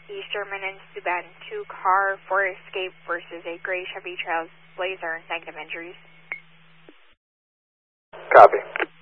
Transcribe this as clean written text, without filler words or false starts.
Easterman and Suban 2 car for escape versus a gray Chevy Trailblazer, negative injuries. Copy.